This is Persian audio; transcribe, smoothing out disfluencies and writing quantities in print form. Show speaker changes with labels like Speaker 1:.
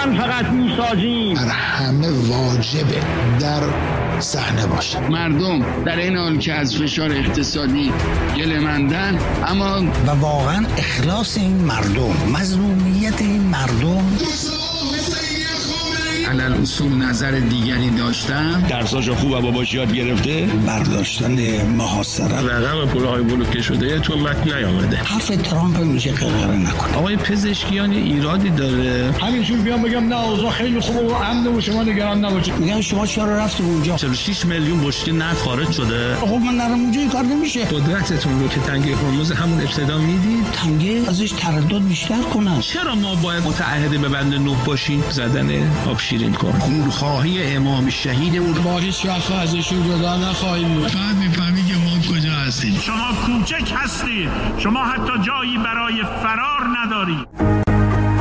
Speaker 1: ایران فقط میسازیم.
Speaker 2: بر همه واجبه در صحنه باشه.
Speaker 3: مردم در این حال که از فشار اقتصادی گله‌مندن، اما
Speaker 4: و واقعا اخلاص این مردم، مظلومیت این مردم،
Speaker 3: علل اصول نظر دیگری داشتن،
Speaker 5: درساشو خوب و باباش یاد گرفته،
Speaker 4: برداشتن محاصره،
Speaker 5: رقم پولهای بلوکه شده تو متن نیامده.
Speaker 4: حرف ترامپ میشه قراره نکنه.
Speaker 5: آقای پزشکیان ایرادی داره.
Speaker 1: همینجور بیام بگم نه اوضاع خیلی خوبه و امن و شما نگران نباشید.
Speaker 4: میگن شما چرا رفتید اونجا؟
Speaker 5: 46 میلیون بشکه نفت خارج شده.
Speaker 4: خب من نرم اونجا این کار نمیشه.
Speaker 5: قدرتتون رو که تنگه هرمز همون ابتدا میدید،
Speaker 4: تنگه ازش تردد بیشتر کنن.
Speaker 5: چرا ما باید متعهد به بند 9 باشیم؟ زدن آب شیرین کن.
Speaker 3: خونخواهی امام شهیدمون
Speaker 1: با هیچ وقت ازشون جدا نخواهیم بود.
Speaker 3: فقط میفهمی که ما کجا هستیم.
Speaker 6: شما کوچک هستید، شما حتی جایی برای فرار ندارید.